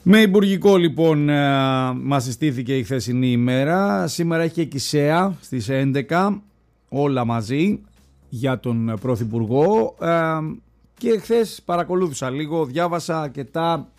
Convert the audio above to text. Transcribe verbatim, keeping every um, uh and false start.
Με υπουργικό λοιπόν μας συστήθηκε η χθεσινή ημέρα. Σήμερα έχει και ΚΙΣΕΑ στις έντεκα, όλα μαζί για τον Πρωθυπουργό. Και χθες παρακολούθησα λίγο, διάβασα αρκετά